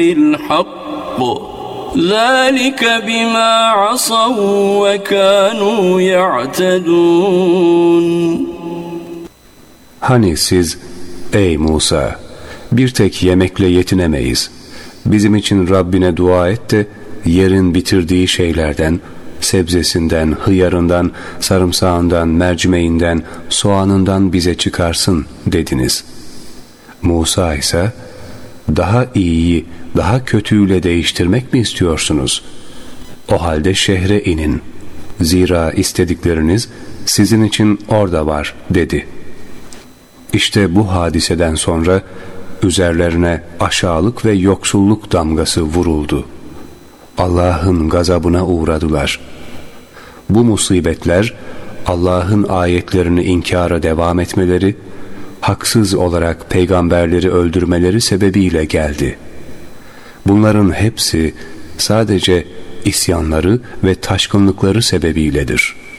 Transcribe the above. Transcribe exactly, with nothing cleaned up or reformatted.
الحق ذلك بما عصوا وكانوا يعتدون. Hani siz ey Musa bir tek yemekle yetinemeyiz. Bizim için Rabbine dua et de yerin bitirdiği şeylerden, sebzesinden, hıyarından, sarımsağından, mercimeğinden, soğanından bize çıkarsın dediniz. Musa ise daha iyiyi daha kötüyle değiştirmek mi istiyorsunuz? O halde şehre inin. Zira istedikleriniz sizin için orada var dedi. İşte bu hadiseden sonra üzerlerine aşağılık ve yoksulluk damgası vuruldu. Allah'ın gazabına uğradılar. Bu musibetler Allah'ın ayetlerini inkara devam etmeleri, haksız olarak peygamberleri öldürmeleri sebebiyle geldi. Bunların hepsi sadece isyanları ve taşkınlıkları sebebiyledir.